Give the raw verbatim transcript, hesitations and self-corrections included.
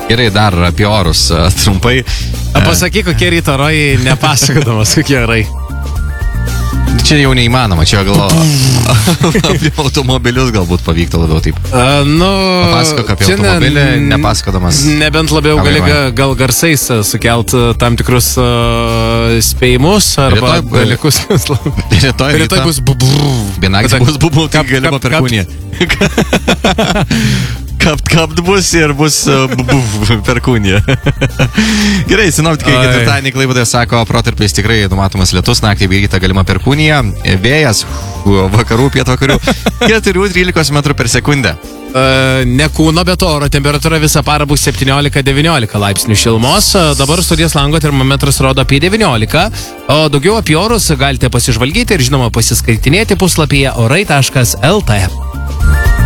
Gerai, dar apie orus trumpai. Pasakyk, kokie ryto orai, nepasakodamas, kokie orai. Čia jau neįmanoma, čia gal apie automobilius galbūt pavyktų labiau taip. Uh, nu, Papasakok apie automobilį, ne, nepasakodamas. Nebent labiau gali gal garsais sukelt tam tikrus uh, spėjimus arba rytoj, dalykus. Rytoj, rytoj bus bubu. Vienaktis bus bubu, tai gali perkūnija. Kapt, kapt bus ir bus uh, buf, perkūnija. Gerai, sinoptikai ketvirtadienį Klaipėdoje sako, protarpiais tikrai numatomas lietus, naktį vykdyta galima perkūnija, vėjas vakarų, pietvakarių keturi trylika metrų per sekundę. Uh, ne kūno, bet oro temperatūra visą parą bus septyniolika devyniolika laipsnių šilumos. Uh, dabar studijos lango termometras rodo apie devyniolika, o daugiau apie orus galite pasižvalgyti ir žinoma pasiskaitinėti puslapyje orai taškas el tė.